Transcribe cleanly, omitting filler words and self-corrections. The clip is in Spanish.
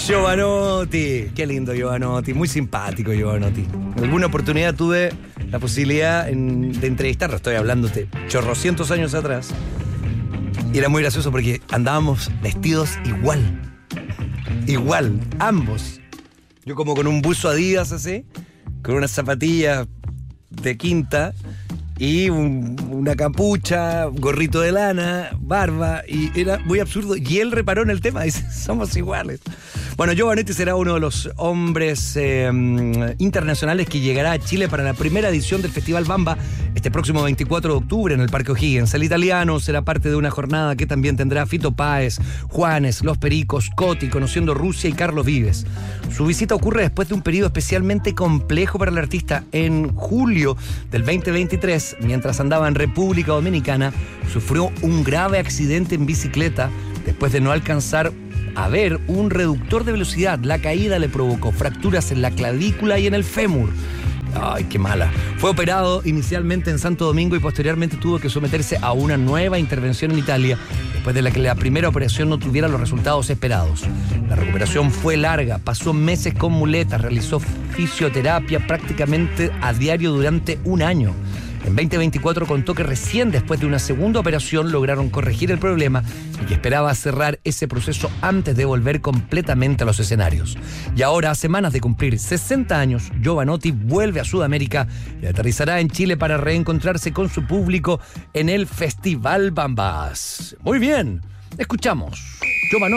Jovanotti, qué lindo Jovanotti, muy simpático Jovanotti. En alguna oportunidad tuve la posibilidad de entrevistarlo, estoy hablándote chorrocientos años atrás, y era muy gracioso porque andábamos vestidos igual, ambos. Yo como con un buzo Adidas así, con unas zapatillas de quinta y una capucha, un gorrito de lana, barba, y era muy absurdo. Y él reparó en el tema, dice, somos iguales. Bueno, Jovanotti será uno de los hombres internacionales que llegará a Chile para la primera edición del Festival Bamba este próximo 24 de octubre en el Parque O'Higgins. El italiano será parte de una jornada que también tendrá Fito Páez, Juanes, Los Pericos, Coti, Conociendo Rusia y Carlos Vives. Su visita ocurre después de un periodo especialmente complejo para el artista. En julio del 2023, mientras andaba en República Dominicana, sufrió un grave accidente en bicicleta después de no alcanzar a ver un reductor de velocidad. La caída le provocó fracturas en la clavícula y en el fémur. Ay, qué mala. Fue operado inicialmente en Santo Domingo y posteriormente tuvo que someterse a una nueva intervención en Italia, después de la que la primera operación no tuviera los resultados esperados. La recuperación fue larga, pasó meses con muletas, realizó fisioterapia prácticamente a diario durante un año. En 2024 contó que recién después de una segunda operación lograron corregir el problema y que esperaba cerrar ese proceso antes de volver completamente a los escenarios. Y ahora, a semanas de cumplir 60 años, Jovanotti vuelve a Sudamérica y aterrizará en Chile para reencontrarse con su público en el Festival Bambas. Muy bien, escuchamos. Jovanotti.